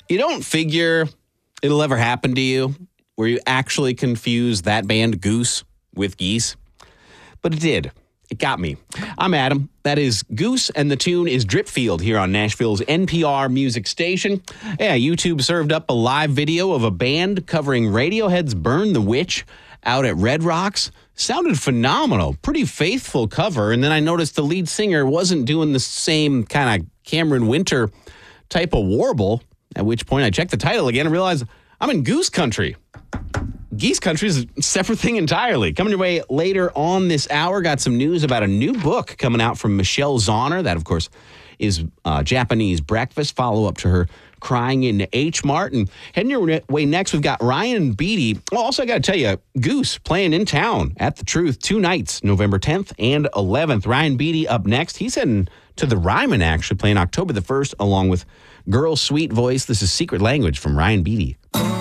You don't figure it'll ever happen to you where you actually confuse that band Goose with Geese. But it did. It got me. I'm Adam. That is Goose, and the tune is Dripfield here on Nashville's NPR music station. Yeah, YouTube served up a live video of a band covering Radiohead's Burn the Witch out at Red Rocks. Sounded phenomenal. Pretty faithful cover. And then I noticed the lead singer wasn't doing the same kind of Cameron Winter type of warble, at which point I checked the title again and realized I'm in Goose country. Geese country is a separate thing entirely. Coming your way later on this hour, got some news about a new book coming out from Michelle Zauner. That, of course, is Japanese Breakfast, follow-up to her Crying in H Mart. And heading your way next, we've got Ryan Beatty. Well, also, I got to tell you, Goose playing in town at The Truth 2 nights, November 10th and 11th. Ryan Beatty up next. He's heading to the Ryman, actually, playing October the 1st, along with Girl Sweet Voice. This is Secret Language from Ryan Beatty.